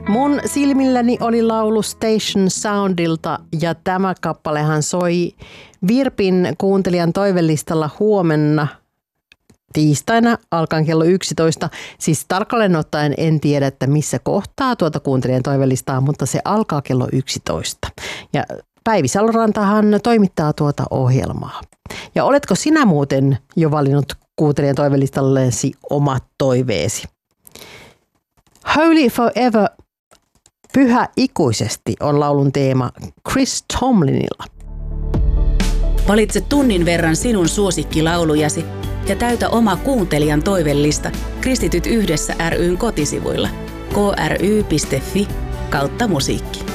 Mun silmilläni oli laulu Station Soundilta ja tämä kappalehan soi Virpin kuuntelijan toivelistalla huomenna tiistaina alkaen kello 11. Siis tarkalleen ottaen en tiedä, että missä kohtaa tuota kuuntelijan toivelistaa, mutta se alkaa kello 11. Ja Päivi Salorantahan toimittaa tuota ohjelmaa. Ja oletko sinä muuten jo valinnut kuuntelijan toivelistallesi omat toiveesi? Holy Forever, pyhä ikuisesti, on laulun teema Chris Tomlinilla. Valitse tunnin verran sinun suosikkilaulujasi ja täytä oma kuuntelijan toivellista Kristityt yhdessä ry:n kotisivuilla kry.fi/musiikki.